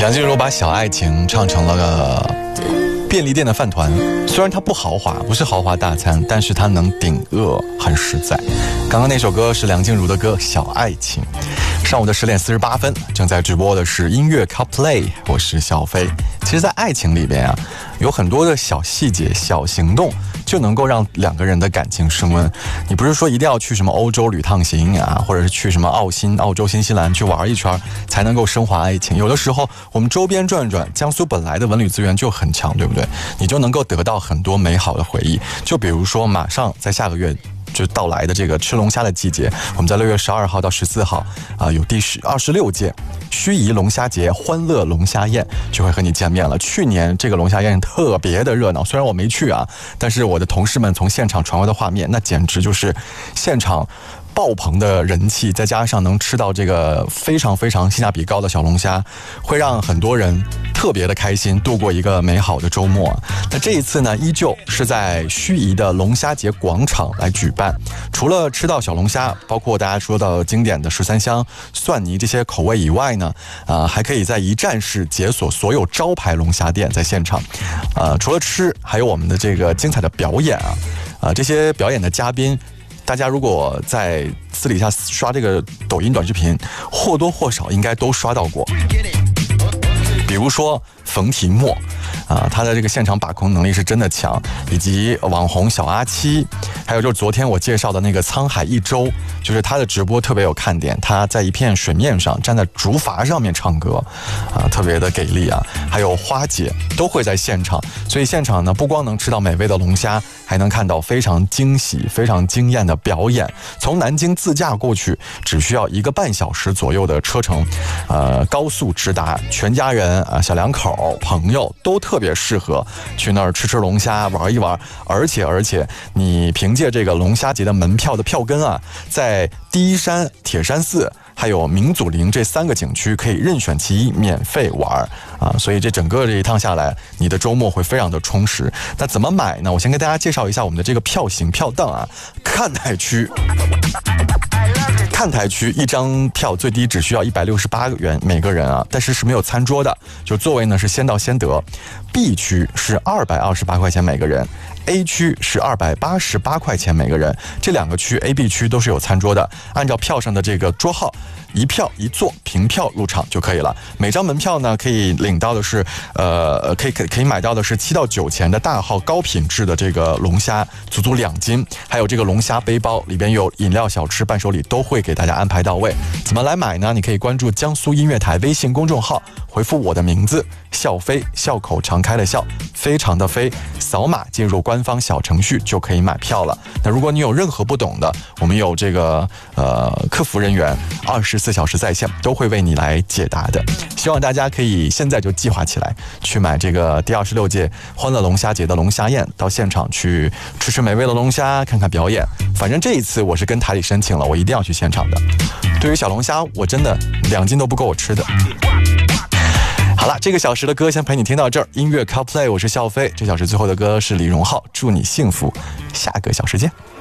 梁静茹把小爱情唱成了个便利店的饭团，虽然它不豪华，不是豪华大餐，但是它能顶饿，很实在。刚刚那首歌是梁静茹的歌《小爱情》。上午的10点48分，正在直播的是音乐 CarPlay， 我是小飞。其实在爱情里边啊，有很多的小细节、小行动就能够让两个人的感情升温。你不是说一定要去什么欧洲旅趟行啊，或者是去什么澳洲、新西兰去玩一圈才能够升华爱情。有的时候我们周边转转，江苏本来的文旅资源就很强，对不对？你就能够得到很多美好的回忆。就比如说马上在下个月就到来的这个吃龙虾的季节，我们在6月12号到14号有第26届盱眙龙虾节欢乐龙虾宴就会和你见面了。去年这个龙虾宴特别的热闹，虽然我没去啊，但是我的同事们从现场传回的画面，那简直就是现场爆棚的人气，再加上能吃到这个非常非常性价比高的小龙虾，会让很多人特别的开心，度过一个美好的周末。那这一次呢，依旧是在盱眙的龙虾节广场来举办。除了吃到小龙虾，包括大家说到经典的13香、蒜泥这些口味以外呢，还可以在一站式解锁所有招牌龙虾店在现场。除了吃，还有我们的这个精彩的表演这些表演的嘉宾，大家如果在私底下刷这个抖音短视频，或多或少应该都刷到过。比如说冯提莫他的这个现场把控能力是真的强，以及网红小阿七，还有就是昨天我介绍的那个沧海一周，就是他的直播特别有看点，他在一片水面上站在竹筏上面唱歌特别的给力还有花姐都会在现场，所以现场呢不光能吃到美味的龙虾，还能看到非常惊喜、非常惊艳的表演。从南京自驾过去只需要1个半小时左右的车程，高速直达，全家人小两口、朋友都特别适合去那儿吃龙虾、玩一玩。而且你凭借这个龙虾节的门票的票根在第一山、铁山寺还有明祖陵这3个景区可以任选其一免费玩所以整个这一趟下来，你的周末会非常的充实。那怎么买呢？我先跟大家介绍一下我们的这个票型票档看台区一张票最低只需要168元每个人但是是没有餐桌的，就座位呢是先到先得。B 区是228块钱每个人，A 区是288块钱每个人，这2个区 A、B 区都是有餐桌的，按照票上的这个桌号一票一座凭票入场就可以了。每张门票呢可以领到的是可以买到的是7到9钱的大号高品质的这个龙虾，足2斤，还有这个龙虾背包，里边有饮料、小吃、伴手礼都会给大家安排到位。怎么来买呢？你可以关注江苏音乐台微信公众号，回复我的名字笑飞，笑口常开的笑，非常的飞，扫码进入官方小程序就可以买票了。那如果你有任何不懂的，我们有这个客服人员24小时在线，都会为你来解答的。希望大家可以现在就计划起来，去买这个第26届欢乐龙虾节的龙虾宴，到现场去吃美味的龙虾，看看表演。反正这一次我是跟台里申请了，我一定要去现场的。对于小龙虾，我真的2斤都不够我吃的。好了，这个小时的歌先陪你听到这儿。音乐 CarPlay， 我是笑飞。这小时最后的歌是李荣浩，祝你幸福。下个小时见。